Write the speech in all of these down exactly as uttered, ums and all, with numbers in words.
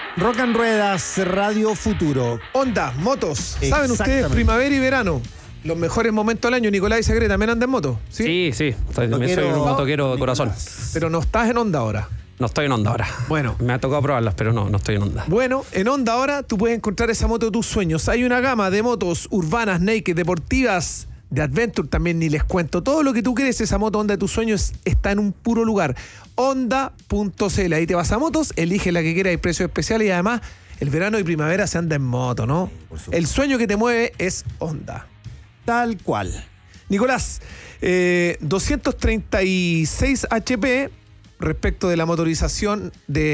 Rock and Ruedas, Radio Futuro. Honda, motos. ¿Saben ustedes? Primavera y verano. Los mejores momentos del año. Nicolás y Sagre también andan en moto. Sí, sí. sí. Soy, también soy un motoquero de corazón. Pero no estás en Honda ahora. No estoy en Honda ahora. Bueno. Me ha tocado probarlas, pero no, no estoy en Honda. Bueno, en Honda ahora tú puedes encontrar esa moto de tus sueños. Hay una gama de motos urbanas, naked, deportivas, de adventure también, ni les cuento. Todo lo que tú quieres, esa moto Honda de tus sueños está en un puro lugar. Honda punto c l. Ahí te vas a motos, elige la que quieras, hay precios especiales y además el verano y primavera se anda en moto, ¿no? El sueño que te mueve es Honda. Tal cual. Nicolás, eh, doscientos treinta y seis H P respecto de la motorización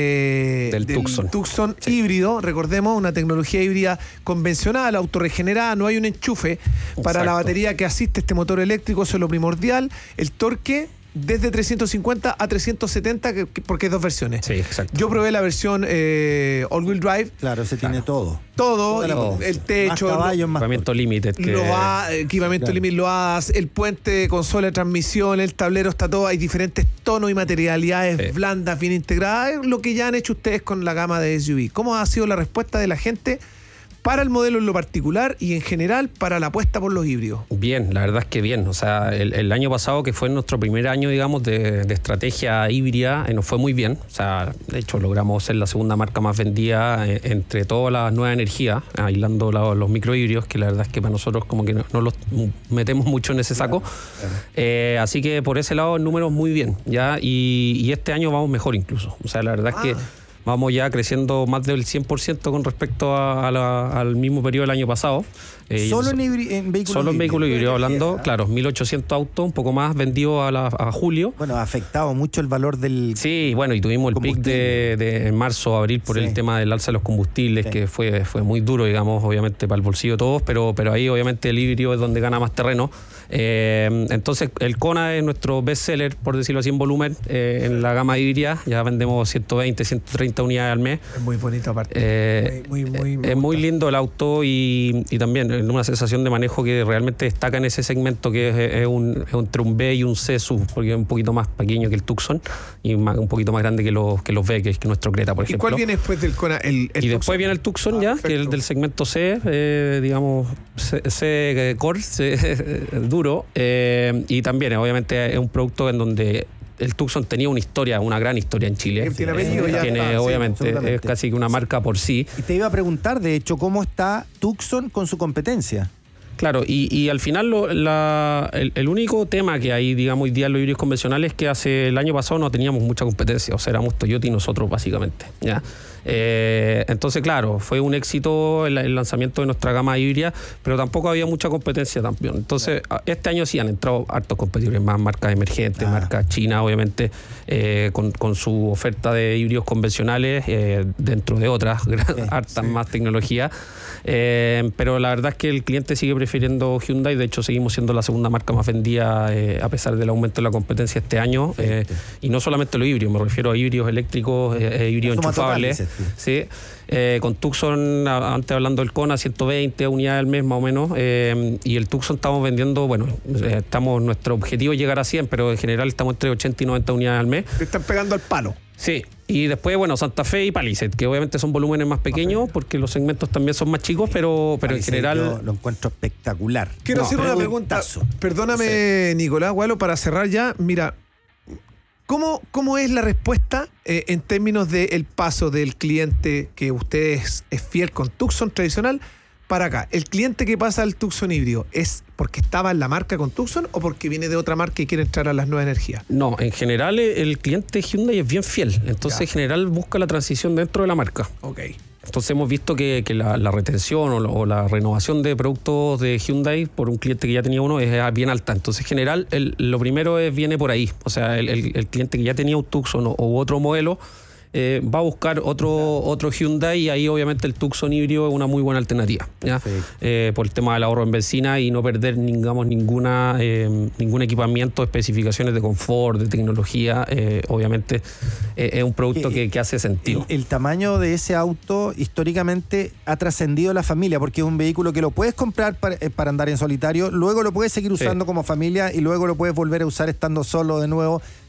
de, del, del Tucson, Tucson sí. Híbrido. Recordemos, una tecnología híbrida convencional, autorregenerada, no hay un enchufe. Para Exacto. La batería que asiste este motor eléctrico, eso es lo primordial. El torque desde trescientos cincuenta a trescientos setenta, que, que, porque hay dos versiones. Sí, exacto. Yo probé la versión eh, all-wheel drive. Claro, se tiene todo. Todo, todo el techo, más caballos, más equipamiento limited. Que... Lo ha, equipamiento claro. limited, lo hadas, el puente, consola de transmisión, el tablero, está todo. Hay diferentes tonos y materialidades sí. blandas, bien integradas. Es lo que ya han hecho ustedes con la gama de S U V. ¿Cómo ha sido la respuesta de la gente para el modelo en lo particular y en general para la apuesta por los híbridos? Bien, la verdad es que bien. O sea, el, el año pasado, que fue nuestro primer año, digamos, de, de estrategia híbrida, eh, nos fue muy bien. O sea, de hecho, logramos ser la segunda marca más vendida eh, entre todas las nuevas energías, aislando la, los microhíbridos, que la verdad es que para nosotros como que no, no los metemos mucho en ese saco. Claro, claro. Eh, así que por ese lado, números muy bien, ¿ya? Y, y este año vamos mejor incluso. O sea, la verdad ah. es que vamos ya creciendo más del cien por ciento con respecto a, a la, al mismo periodo del año pasado. Eh, ¿Solo en, híbrido, en vehículos Solo en vehículos híbridos, hablando, ¿eh? Claro, mil ochocientos autos, un poco más vendidos a, la, a julio. Bueno, ha afectado mucho el valor del Sí, bueno, y tuvimos el pic de, de marzo, abril, por sí. el tema del alza de los combustibles, sí. que fue, fue muy duro, digamos, obviamente, para el bolsillo de todos, pero, pero ahí obviamente el híbrido es donde gana más terreno. Eh, entonces, el Kona es nuestro bestseller, por decirlo así, en volumen, eh, en la gama híbrida. Ya vendemos ciento veinte, ciento treinta unidades al mes. Es muy bonito aparte. Eh, muy, muy, muy, muy es muy lindo el auto y, y también una sensación de manejo que realmente destaca en ese segmento, que es, es, un, es entre un B y un C S U V, porque es un poquito más pequeño que el Tucson y más, un poquito más grande que los, que los B, que es que nuestro Creta, por ejemplo. ¿Y cuál viene después del Kona? El, el y después Tucson. Viene el Tucson ah, ya, perfecto. Que es el del segmento C, eh, digamos, C, C Core, C, duro, eh, y también obviamente es un producto en donde el Tucson tenía una historia, una gran historia en Chile. Tiene apellido, ya tiene, está, obviamente, sí, es casi que una marca por sí. Y te iba a preguntar, de hecho, ¿cómo está Tucson con su competencia? Claro, y, y al final lo, la, el, el único tema que hay, digamos, hoy día en los híbridos convencionales es que hace el año pasado no teníamos mucha competencia, o sea, éramos Toyota y nosotros básicamente, ¿ya? Eh, entonces, claro, fue un éxito el, el lanzamiento de nuestra gama híbrida, pero tampoco había mucha competencia también. Entonces, este año sí han entrado hartos competidores más, marcas emergentes, ah. marcas chinas, obviamente, eh, con, con su oferta de híbridos convencionales, eh, dentro de otras, sí, hartas sí. más tecnología. Eh, pero la verdad es que el cliente sigue prefiriendo Hyundai. De hecho, seguimos siendo la segunda marca más vendida, eh, a pesar del aumento de la competencia este año, eh, y no solamente los híbridos, me refiero a híbridos eléctricos, eh, híbridos enchufables, sí. Eh, con Tucson, antes hablando del Kona, ciento veinte unidades al mes más o menos, eh, y el Tucson estamos vendiendo, bueno, eh, estamos nuestro objetivo es llegar a cien, pero en general estamos entre ochenta y noventa unidades al mes. Te están pegando al palo. Sí, y después, bueno, Santa Fe y Palisade, que obviamente son volúmenes más pequeños, okay. porque los segmentos también son más chicos, pero, pero en general... Yo lo encuentro espectacular. Quiero no, hacer una pregunta, perdóname, sí. Nicolás Gualo, para cerrar ya, mira, ¿cómo, cómo es la respuesta eh, en términos del paso del cliente que usted es, es fiel con Tucson tradicional para acá? ¿El cliente que pasa al Tucson híbrido es porque estaba en la marca con Tucson o porque viene de otra marca y quiere entrar a las nuevas energías? No, en general el cliente Hyundai es bien fiel, entonces ya. En general busca la transición dentro de la marca. Ok. Entonces hemos visto que, que la, la retención o la, o la renovación de productos de Hyundai por un cliente que ya tenía uno es bien alta. Entonces en general el, lo primero es, viene por ahí, o sea, el, el, el cliente que ya tenía un Tucson o, o otro modelo, Eh, va a buscar otro, otro Hyundai, y ahí obviamente el Tucson híbrido es una muy buena alternativa, ¿ya? Eh, por el tema del ahorro en benzina y no perder, digamos, ninguna, eh, ningún equipamiento, especificaciones de confort, de tecnología. Eh, obviamente eh, es un producto que, que hace sentido. El, el tamaño de ese auto históricamente ha trascendido la familia, porque es un vehículo que lo puedes comprar para, para andar en solitario, luego lo puedes seguir usando sí. como familia, y luego lo puedes volver a usar estando solo de nuevo.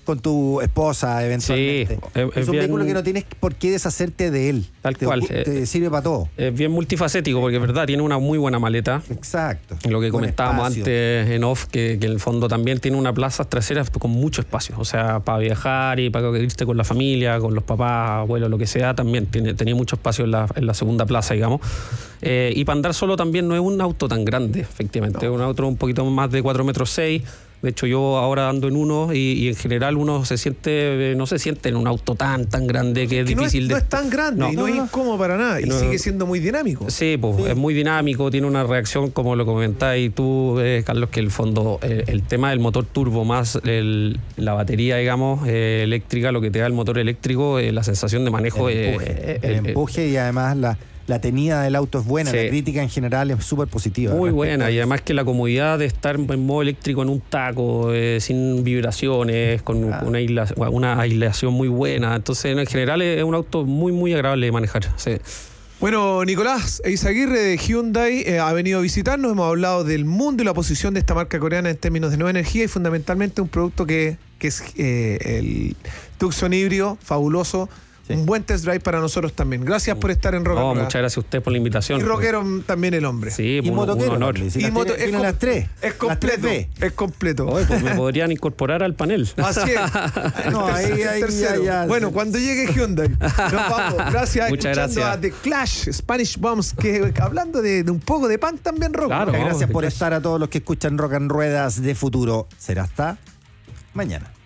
con tu esposa eventualmente. Sí, es, es, es un bien, vehículo que no tienes por qué deshacerte de él. Tal te, cual. Te, te eh, sirve para todo. Es bien multifacético porque es verdad, tiene una muy buena maleta. Exacto. Lo que Buen comentábamos espacio. antes en off, que, que en el fondo también tiene una plaza trasera con mucho espacio. O sea, para viajar y para irte con la familia, con los papás, abuelos, lo que sea, también tiene, tenía mucho espacio en la, en la segunda plaza, digamos. Eh, y para andar solo también no es un auto tan grande, efectivamente. No. Es un auto un poquito más de cuatro metros seis. De hecho, yo ahora ando en uno y, y en general uno se siente, no se siente en un auto tan, tan grande que es que difícil no es, de... No es tan grande no, y no, no es incómodo para nada. Y no, sigue siendo muy dinámico. Sí, pues sí. Es muy dinámico, tiene una reacción, como lo comentáis tú, eh, Carlos, que el fondo, eh, el tema del motor turbo más el, la batería, digamos, eh, eléctrica, lo que te da el motor eléctrico, eh, la sensación de manejo... El empuje, eh, el eh, empuje eh, y además la... La tenida del auto es buena, sí. La crítica en general es súper positiva. Muy buena, y además que la comodidad de estar en modo eléctrico en un taco, eh, sin vibraciones, con ah. una, isla, una aislación muy buena. Entonces, en general es un auto muy, muy agradable de manejar. Sí. Bueno, Nicolás Eizaguirre de Hyundai eh, ha venido a visitarnos. Hemos hablado del mundo y la posición de esta marca coreana en términos de nueva energía y fundamentalmente un producto que, que es eh, el Tucson híbrido, fabuloso. Sí. Un buen test drive para nosotros también. Gracias por estar en Rock no, and Roll. Muchas gracias a usted por la invitación. Y rockero también el hombre. Sí, y un, motoquero, un honor. Si y moto, tiene, es, tiene las tres. Es completo. Es completo. Oye, pues me podrían incorporar al panel. Así es. No, ahí, ahí ya, ya. Bueno, cuando llegue Hyundai. Nos vamos. Gracias. Muchas gracias. A The Clash, Spanish Bombs, que hablando de, de un poco de punk también rock. Claro, Gracias vamos, por Clash. estar a todos los que escuchan Rock and Ruedas de Futuro. Será hasta mañana.